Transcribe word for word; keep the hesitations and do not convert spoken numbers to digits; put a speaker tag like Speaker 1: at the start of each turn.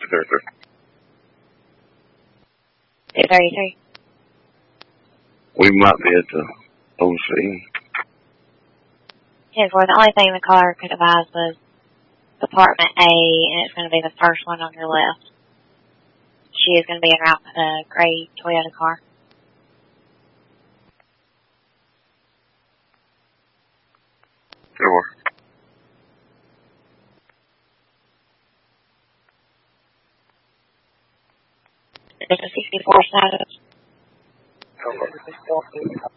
Speaker 1: two thirty-three.
Speaker 2: We might be at the O C.
Speaker 1: ten four, the only thing the caller could advise was apartment A, and it's going to be the first one on your left. She is going to be en route with a gray Toyota car.
Speaker 2: Sure.
Speaker 1: There's a sixty-four status.
Speaker 2: Okay.